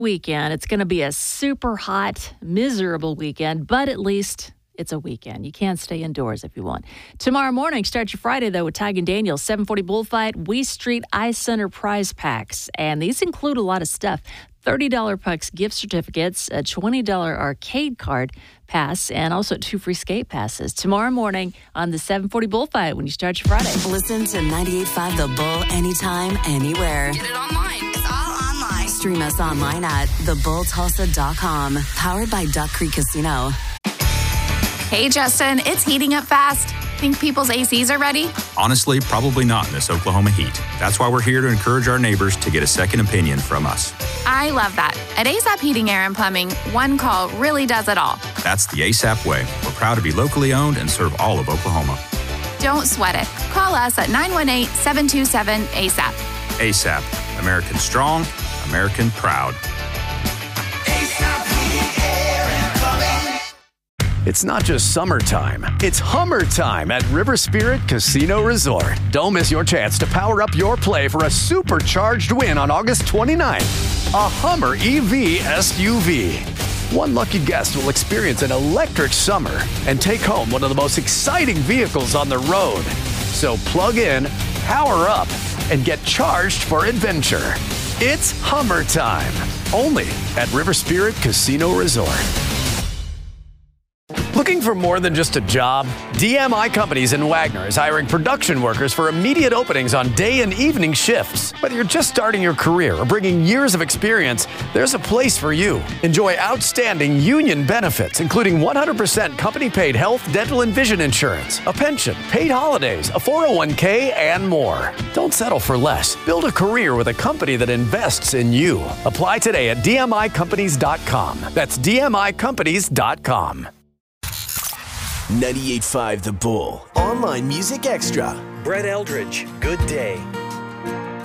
weekend. It's going to be a super hot, miserable weekend, but at least it's a weekend. You can stay indoors if you want. Tomorrow morning, start your Friday, though, with Tig and Daniel, 740 Bullfight, Wee Street Ice Center prize packs. And these include a lot of stuff. $30 Pucks gift certificates, a $20 arcade card pass, and also 2 free skate passes. Tomorrow morning on the 740 Bullfight when you start your Friday. Listen to 98.5 The Bull anytime, anywhere. Get it online. It's all online. Stream us online at thebulltulsa.com. Powered by Duck Creek Casino. Hey, Justin, it's heating up fast. Think people's ACs are ready? Honestly, probably not in this Oklahoma heat. That's why we're here to encourage our neighbors to get a second opinion from us. I love that. At ASAP Heating, Air, and Plumbing, one call really does it all. That's the ASAP way. We're proud to be locally owned and serve all of Oklahoma. Don't sweat it. Call us at 918-727-ASAP. ASAP. American strong, American proud. It's not just summertime, it's Hummer time at River Spirit Casino Resort. Don't miss your chance to power up your play for a supercharged win on August 29th. A Hummer EV SUV. One lucky guest will experience an electric summer and take home one of the most exciting vehicles on the road. So plug in, power up, and get charged for adventure. It's Hummer time, only at River Spirit Casino Resort. Looking for more than just a job? DMI Companies in Wagner is hiring production workers for immediate openings on day and evening shifts. Whether you're just starting your career or bringing years of experience, there's a place for you. Enjoy outstanding union benefits, including 100% company-paid health, dental, and vision insurance, a pension, paid holidays, a 401k, and more. Don't settle for less. Build a career with a company that invests in you. Apply today at dmicompanies.com. That's dmicompanies.com. 98.5 The Bull. Online Music Extra. Brett Eldridge, Good Day.